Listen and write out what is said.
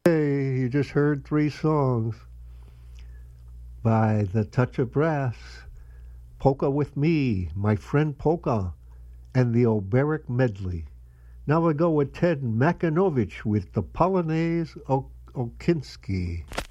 Hey, you just heard three songs by The Touch of Brass, Polka with Me, My Friend Polka, and the Oberek Medley. Now we go with Ted Makinovich with the Polonaise Okinski.